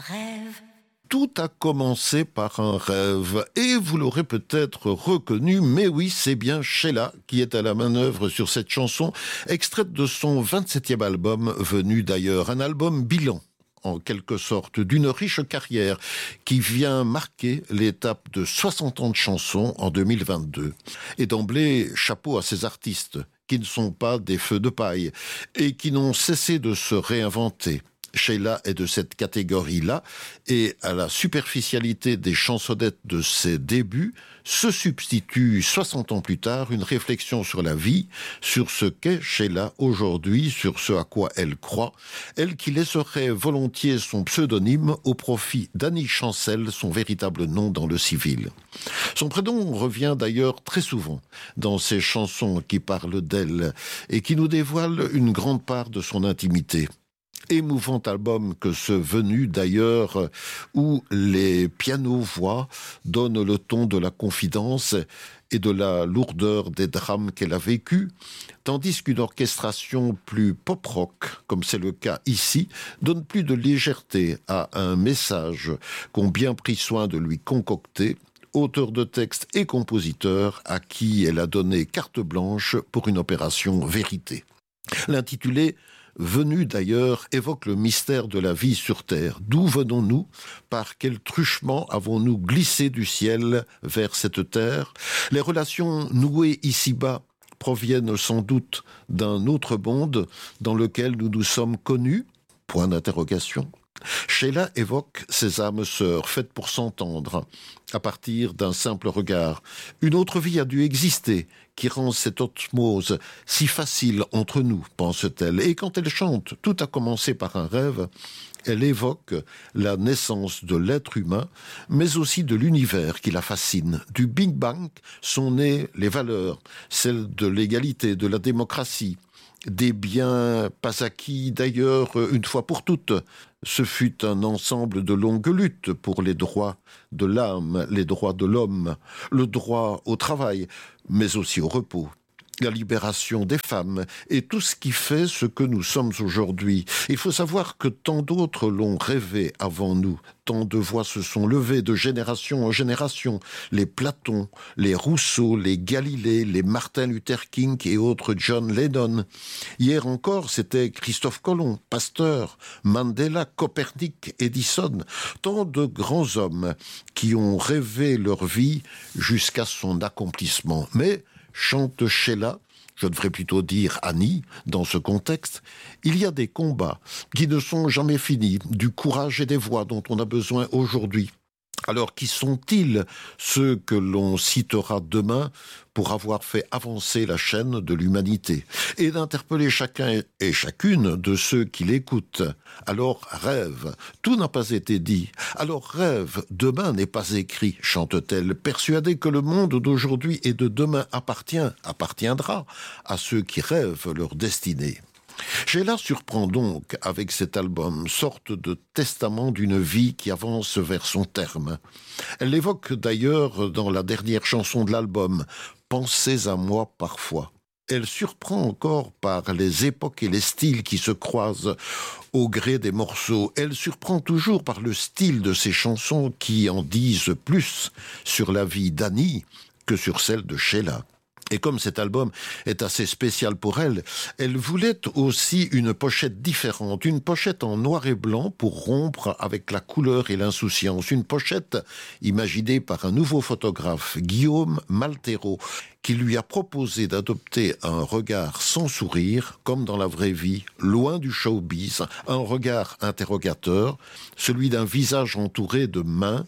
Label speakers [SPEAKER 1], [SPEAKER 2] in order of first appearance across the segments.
[SPEAKER 1] rêve.
[SPEAKER 2] Tout a commencé par un rêve, et vous l'aurez peut-être reconnu, mais oui, c'est bien Sheila qui est à la manœuvre sur cette chanson, extraite de son 27e album, venu d'ailleurs, un album bilan, en quelque sorte, d'une riche carrière qui vient marquer l'étape de 60 ans de chansons en 2022. Et d'emblée, chapeau à ces artistes, qui ne sont pas des feux de paille, et qui n'ont cessé de se réinventer. Sheila est de cette catégorie-là, et à la superficialité des chansonnettes de ses débuts se substitue 60 ans plus tard une réflexion sur la vie, sur ce qu'est Sheila aujourd'hui, sur ce à quoi elle croit, elle qui laisserait volontiers son pseudonyme au profit d'Annie Chancel, son véritable nom dans le civil. Son prénom revient d'ailleurs très souvent dans ses chansons qui parlent d'elle et qui nous dévoilent une grande part de son intimité. Émouvant album que ce venu d'ailleurs, où les pianos-voix donnent le ton de la confidence et de la lourdeur des drames qu'elle a vécus, tandis qu'une orchestration plus pop-rock, comme c'est le cas ici, donne plus de légèreté à un message qu'ont bien pris soin de lui concocter, auteur de textes et compositeur à qui elle a donné carte blanche pour une opération vérité. L'intitulé Venu d'ailleurs évoque le mystère de la vie sur Terre. D'où venons-nous? Par quel truchement avons-nous glissé du ciel vers cette terre? Les relations nouées ici-bas proviennent sans doute d'un autre monde dans lequel nous nous sommes connus? Point d'interrogation. Sheila évoque ces âmes sœurs faites pour s'entendre à partir d'un simple regard. Une autre vie a dû exister qui rend cette osmose si facile entre nous, pense-t-elle. Et quand elle chante « Tout a commencé par un rêve », elle évoque la naissance de l'être humain, mais aussi de l'univers qui la fascine. Du Big Bang sont nées les valeurs, celles de l'égalité, de la démocratie, des biens pas acquis d'ailleurs une fois pour toutes. Ce fut un ensemble de longues luttes pour les droits de l'âme, les droits de l'homme, le droit au travail, mais aussi au repos, la libération des femmes et tout ce qui fait ce que nous sommes aujourd'hui. Il faut savoir que tant d'autres l'ont rêvé avant nous. Tant de voix se sont levées de génération en génération. Les Platon, les Rousseau, les Galilée, les Martin Luther King et autres John Lennon. Hier encore, c'était Christophe Colomb, Pasteur, Mandela, Copernic, Edison. Tant de grands hommes qui ont rêvé leur vie jusqu'à son accomplissement. Mais chante Sheila, je devrais plutôt dire Annie, dans ce contexte, il y a des combats qui ne sont jamais finis, du courage et des voix dont on a besoin aujourd'hui. Alors, qui sont-ils ceux que l'on citera demain pour avoir fait avancer la chaîne de l'humanité et d'interpeller chacun et chacune de ceux qui l'écoutent? Alors rêve, tout n'a pas été dit. Alors rêve, demain n'est pas écrit, chante-t-elle, persuadée que le monde d'aujourd'hui et de demain appartiendra à ceux qui rêvent leur destinée. Sheila surprend donc avec cet album, sorte de testament d'une vie qui avance vers son terme. Elle l'évoque d'ailleurs dans la dernière chanson de l'album, « Pensez à moi parfois ». Elle surprend encore par les époques et les styles qui se croisent au gré des morceaux. Elle surprend toujours par le style de ses chansons qui en disent plus sur la vie d'Annie que sur celle de Sheila. Et comme cet album est assez spécial pour elle, elle voulait aussi une pochette différente, une pochette en noir et blanc pour rompre avec la couleur et l'insouciance. Une pochette imaginée par un nouveau photographe, Guillaume Maltero, qui lui a proposé d'adopter un regard sans sourire, comme dans la vraie vie, loin du showbiz, un regard interrogateur, celui d'un visage entouré de mains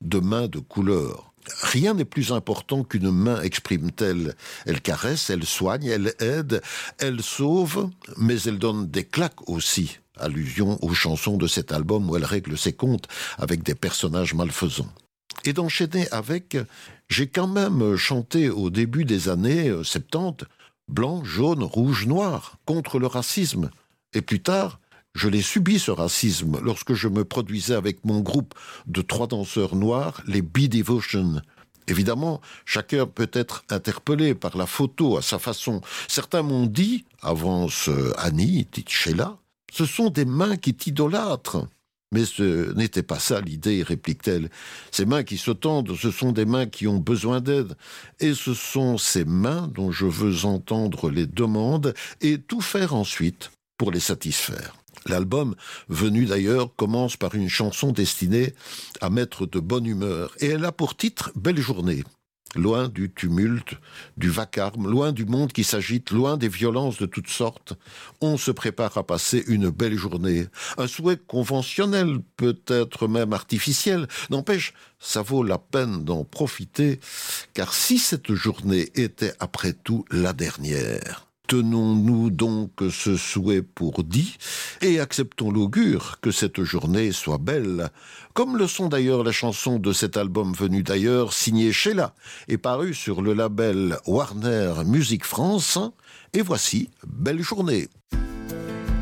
[SPEAKER 2] de couleur. Rien n'est plus important qu'une main, exprime-t-elle. Elle caresse, elle soigne, elle aide, elle sauve, mais elle donne des claques aussi. Allusion aux chansons de cet album où elle règle ses comptes avec des personnages malfaisants. Et d'enchaîner avec, j'ai quand même chanté au début des années 70, blanc, jaune, rouge, noir, contre le racisme. Et plus tard, je l'ai subi ce racisme lorsque je me produisais avec mon groupe de 3 danseurs noirs, les B-Devotion. Évidemment, chacun peut être interpellé par la photo à sa façon. Certains m'ont dit, avance Annie, dit Sheila, ce sont des mains qui t'idolâtrent. Mais ce n'était pas ça l'idée, réplique-t-elle. Ces mains qui se tendent, ce sont des mains qui ont besoin d'aide. Et ce sont ces mains dont je veux entendre les demandes et tout faire ensuite pour les satisfaire. L'album, venu d'ailleurs, commence par une chanson destinée à mettre de bonne humeur. Et elle a pour titre « Belle journée ». Loin du tumulte, du vacarme, loin du monde qui s'agite, loin des violences de toutes sortes, on se prépare à passer une belle journée. Un souhait conventionnel, peut-être même artificiel. N'empêche, ça vaut la peine d'en profiter, car si cette journée était après tout la dernière, tenons-nous donc ce souhait pour dit et acceptons l'augure que cette journée soit belle, comme le sont d'ailleurs les chansons de cet album venu d'ailleurs, signé Sheila et paru sur le label Warner Music France. Et voici Belle journée.